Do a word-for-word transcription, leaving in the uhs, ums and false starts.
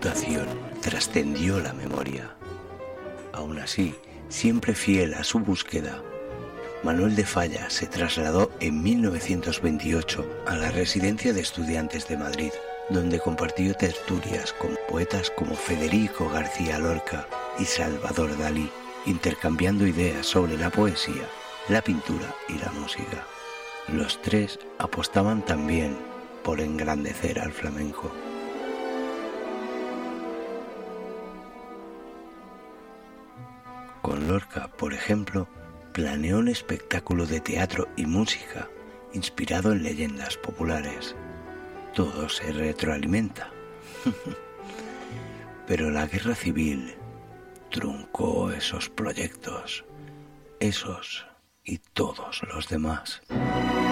reputación trascendió la memoria. Aún así, siempre fiel a su búsqueda, Manuel de Falla se trasladó en mil novecientos veintiocho a la Residencia de Estudiantes de Madrid, donde compartió tertulias con poetas como Federico García Lorca y Salvador Dalí, intercambiando ideas sobre la poesía, la pintura y la música. Los tres apostaban también por engrandecer al flamenco. Con Lorca, por ejemplo, planeó un espectáculo de teatro y música inspirado en leyendas populares. Todo se retroalimenta. Pero la guerra civil truncó esos proyectos, esos y todos los demás.